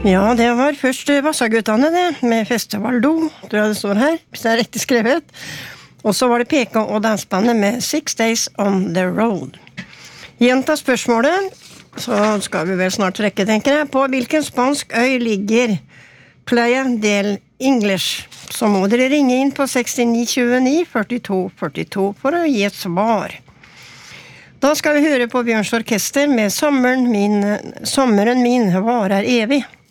Ja, det var først Vassaguttene det, med Festival Do, tror jeg det står her, hvis det er riktig skrevet. Og så var det PK og dansbandet med 6 Days on the Road. Gjenta spørsmålet, så skal vi vel snart trekke, tenker jeg, på hvilken spansk øy ligger Playa del English? Så må dere ringe inn på 6929 42 42 for å gi et svar. Da skal vi høre på Bjørns Orkester med Sommeren min varer evig.